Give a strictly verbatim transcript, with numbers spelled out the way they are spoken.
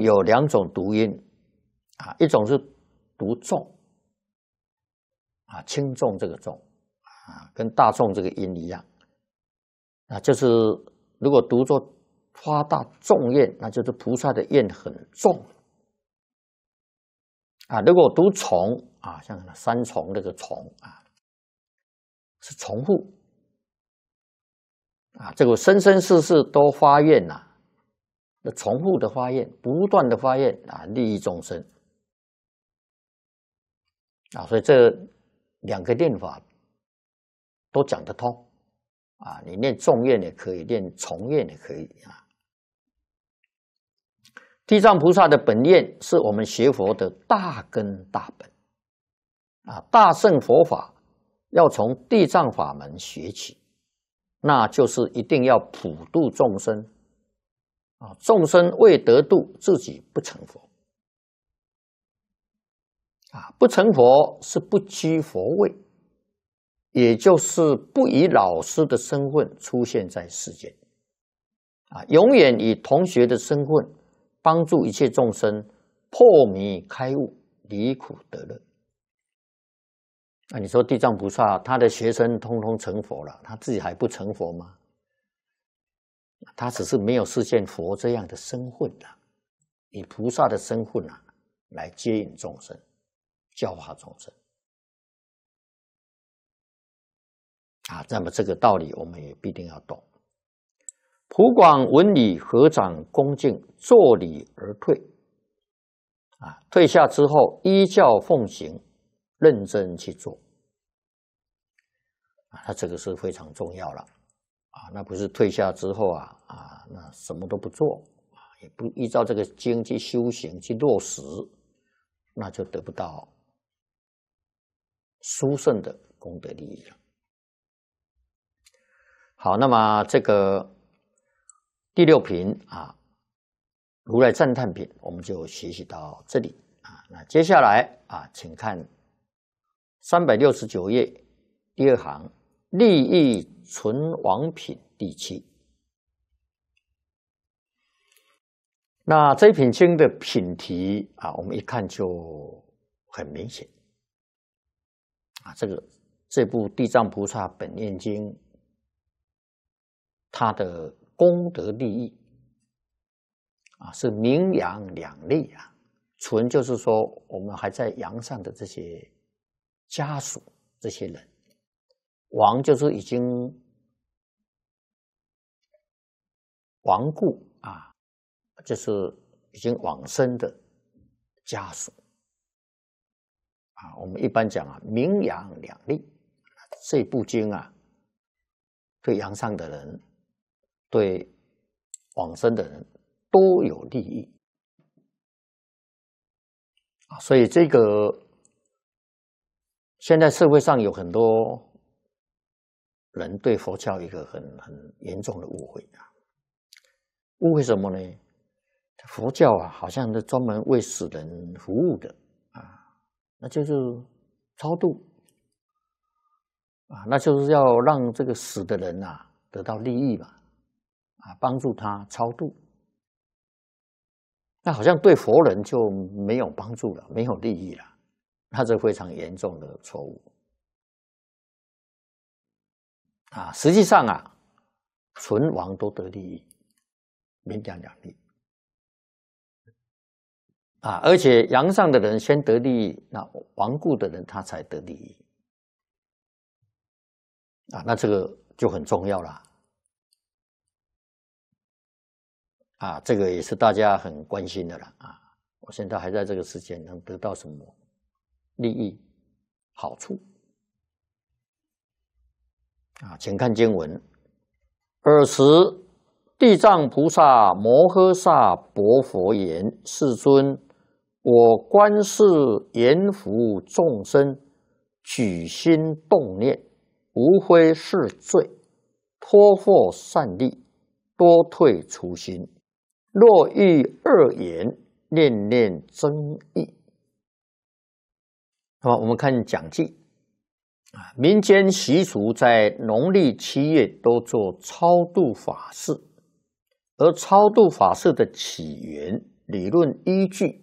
有两种读音啊，一种是读重啊，轻重这个重啊，跟大众这个音一样啊，就是如果读作发大重焰，那就是菩萨的焰很重啊。如果读重啊，像三重这个重啊，是重复啊，这个生生世世都发愿呐、啊，那重复的发愿，不断的发愿啊，利益众生啊，所以这两个念法都讲得通啊。你念重愿也可以，念重愿也可以啊。地藏菩萨的本愿是我们学佛的大根大本啊，大乘佛法要从地藏法门学起，那就是一定要普度众生啊，众生未得度，自己不成佛啊，不成佛是不居佛位，也就是不以老师的身份出现在世间啊，永远以同学的身份帮助一切众生破迷开悟，离苦得乐。那你说地藏菩萨他的学生通通成佛了，他自己还不成佛吗？他只是没有实现佛这样的身份了，以菩萨的身份啊来接引众生，教化众生啊。那么这个道理我们也必定要懂。普广闻礼，合掌恭敬，作礼而退啊。退下之后，依教奉行，认真去做啊。那这个是非常重要了啊。那不是退下之后啊啊，那什么都不做啊，也不依照这个经去修行去落实，那就得不到殊胜的功德利益了。好，那么这个第六品啊，如来赞叹品，我们就学习到这里啊。那接下来啊，请看三百六十九页第二行利益存亡品第七。那这一品经的品题啊，我们一看就很明显啊。这个这部《地藏菩萨本愿经》，它的功德利益啊，是名扬两利啊。存就是说我们还在阳上的这些家属这些人，亡就是已经亡故啊，就是已经往生的家属啊。我们一般讲啊，名扬两利。这部经啊，对阳上的人，对往生的人都有利益啊。所以这个现在社会上有很多人对佛教有一个很很严重的误会啊。误会什么呢？佛教啊，好像是专门为死人服务的啊，那就是超度啊，那就是要让这个死的人啊得到利益嘛，啊，帮助他超度。那好像对佛人就没有帮助了，没有利益了，那这非常严重的错误啊！实际上啊，存亡都得利益，名扬两利啊！而且阳上的人先得利益，那亡故的人他才得利益啊！那这个就很重要了啊！这个也是大家很关心的了啊！我现在还在这个世间能得到什么利益好处啊？请看经文：尔时，地藏菩萨摩诃萨薄佛言：“世尊，我观世言福众生，举心动念，无非是罪，托获善利，多退初心。若遇恶言，念念增益。”好，我们看讲记啊，民间习俗在农历七月都做超度法事，而超度法事的起源理论依据